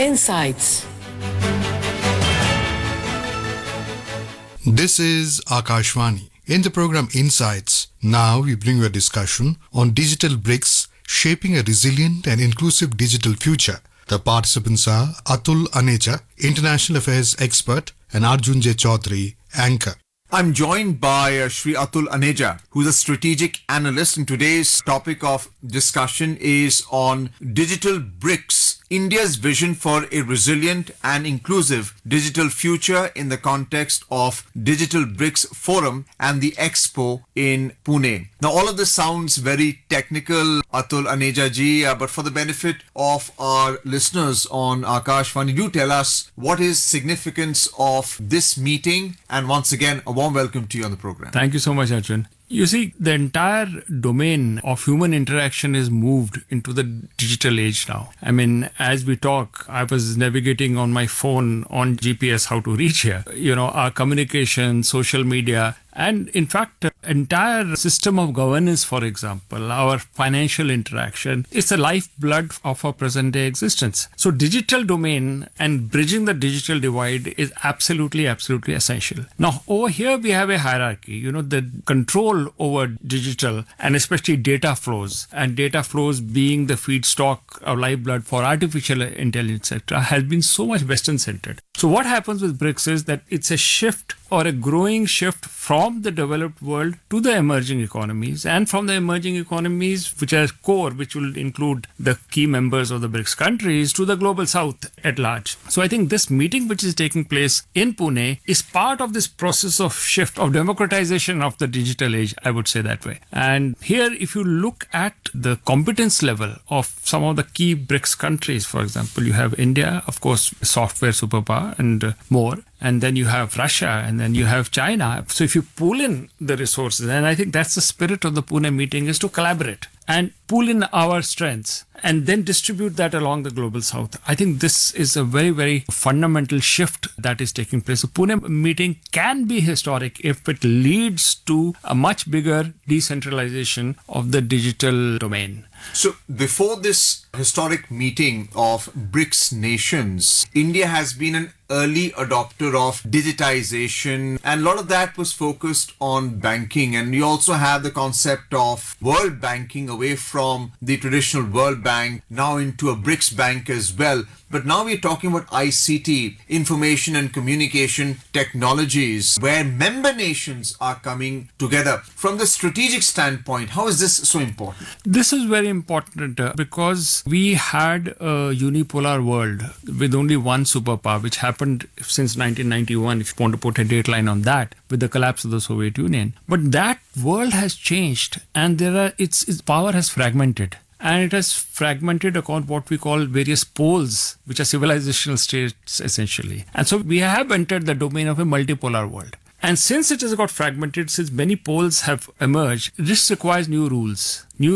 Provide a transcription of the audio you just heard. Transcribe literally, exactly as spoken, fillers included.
Insights. This is Akashvani. In the program Insights, now we bring you a discussion on digital bricks shaping a resilient and inclusive digital future. The participants are Atul Aneja, International Affairs Expert, and Arjun J. Chaudhary, Anchor. I'm joined by uh, Shri Atul Aneja, who's a strategic analyst, and today's topic of discussion is on digital bricks, India's vision for a resilient and inclusive digital future in the context of Digital Bricks Forum and the Expo in Pune. Now, all of this sounds very technical, Atul Aneja ji, uh, but for the benefit of our listeners on Akashvani, do tell us what is significance of this meeting, and once again, a warm welcome to you on the program. Thank you so much, Arjun. You see, the entire domain of human interaction is moved into the digital age now. I mean, as we talk, I was navigating on my phone on G P S how to reach here. You know, our communication, social media, and in fact, entire system of governance, for example, our financial interaction, it's the lifeblood of our present day existence. So digital domain and bridging the digital divide is absolutely, absolutely essential. Now, over here, we have a hierarchy. You know, the control over digital and especially data flows, and data flows being the feedstock or lifeblood for artificial intelligence, et cetera, has been so much Western centered. So what happens with BRICS is that it's a shift or a growing shift from the developed world to the emerging economies, and from the emerging economies, which are core, which will include the key members of the BRICS countries, to the global south at large. So I think this meeting, which is taking place in Pune, is part of this process of shift, of democratization of the digital age, I would say that way. And here, if you look at the competence level of some of the key BRICS countries, for example, you have India, of course, software superpower and uh, more. And then you have Russia, and then you have China. So if you pull in the resources, and I think that's the spirit of the Pune meeting, is to collaborate and pull in our strengths and then distribute that along the global south. I think this is a very, very fundamental shift that is taking place. The Pune meeting can be historic if it leads to a much bigger decentralization of the digital domain. So before this historic meeting of BRICS nations, India has been an early adopter of digitization, and a lot of that was focused on banking. And you also have the concept of world banking away from the traditional World Bank, now into a BRICS bank as well. But now we're talking about I C T, information and communication technologies, where member nations are coming together. From the strategic standpoint, how is this so important? This is very important uh, because we had a unipolar world with only one superpower, which happened since nineteen ninety-one, if you want to put a date line on that, with the collapse of the Soviet Union. But that world has changed, and there are its, its power has fragmented. And it has fragmented upon what we call various poles, which are civilizational states essentially. And so we have entered the domain of a multipolar world. And since it has got fragmented, since many poles have emerged, this requires new rules, new